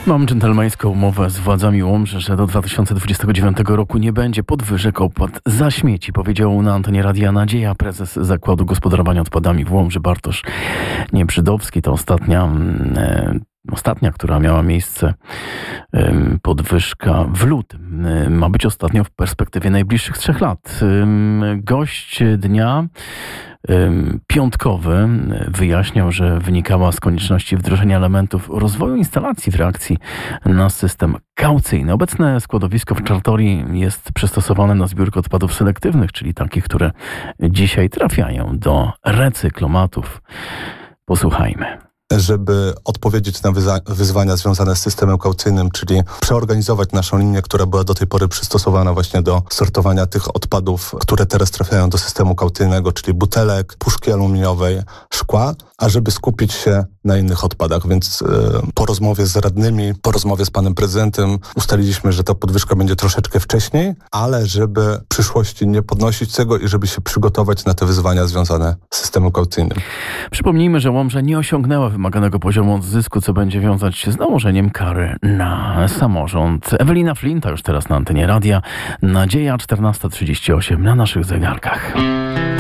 Mam dżentelmeńską umowę z władzami Łomży, że do 2029 roku nie będzie podwyżek opłat za śmieci, powiedział na antenie Radia Nadzieja prezes Zakładu Gospodarowania Odpadami w Łomży Bartosz Niebrzydowski. To ostatnia, która miała miejsce, podwyżka w lutym. Ma być ostatnio w perspektywie najbliższych 3 lat. Gość dnia piątkowy wyjaśniał, że wynikała z konieczności wdrożenia elementów rozwoju instalacji w reakcji na system kaucyjny. Obecne składowisko w Czartorii jest przystosowane na zbiórkę odpadów selektywnych, czyli takich, które dzisiaj trafiają do recyklomatów. Posłuchajmy. Żeby odpowiedzieć na wyzwania związane z systemem kaucyjnym, czyli przeorganizować naszą linię, która była do tej pory przystosowana właśnie do sortowania tych odpadów, które teraz trafiają do systemu kaucyjnego, czyli butelek, puszki aluminiowej, szkła, a żeby skupić się na innych odpadach. Więc po rozmowie z radnymi, po rozmowie z panem prezydentem ustaliliśmy, że ta podwyżka będzie troszeczkę wcześniej, ale żeby w przyszłości nie podnosić tego i żeby się przygotować na te wyzwania związane z systemem kaucyjnym. Przypomnijmy, że Łomża nie osiągnęła wymaganego poziomu odzysku, co będzie wiązać się z nałożeniem kary na samorząd. Ewelina Flinta już teraz na antenie Radia Nadzieja, 14:38 na naszych zegarkach.